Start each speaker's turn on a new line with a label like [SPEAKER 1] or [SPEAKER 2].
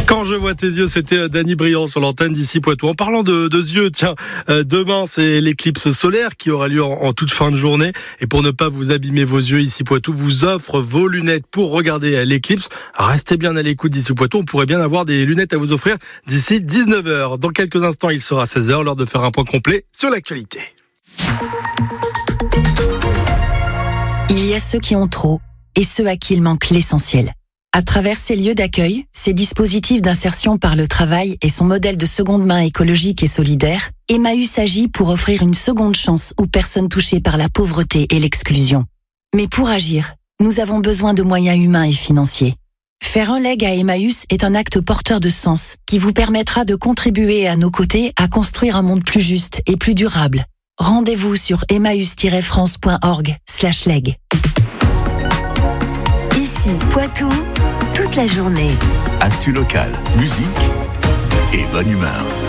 [SPEAKER 1] Quand je vois tes yeux, c'était Dany Briand sur l'antenne d'ici Poitou. En parlant de yeux, tiens, demain c'est l'éclipse solaire qui aura lieu en toute fin de journée. Et pour ne pas vous abîmer vos yeux, ici Poitou vous offre vos lunettes pour regarder l'éclipse. Restez bien à l'écoute d'ici Poitou, on pourrait bien avoir des lunettes à vous offrir d'ici 19h. Dans quelques instants, il sera 16h, l'heure de faire un point complet sur l'actualité.
[SPEAKER 2] Il y a ceux qui ont trop et ceux à qui il manque l'essentiel. À travers ces lieux d'accueil, ces dispositifs d'insertion par le travail et son modèle de seconde main écologique et solidaire, Emmaüs agit pour offrir une seconde chance aux personnes touchées par la pauvreté et l'exclusion. Mais pour agir, nous avons besoin de moyens humains et financiers. Faire un leg à Emmaüs est un acte porteur de sens qui vous permettra de contribuer à nos côtés à construire un monde plus juste et plus durable. Rendez-vous sur emmaüs-france.org/leg.
[SPEAKER 3] Ici, Poitou, toute la journée.
[SPEAKER 4] Actu local, musique et bonne humeur.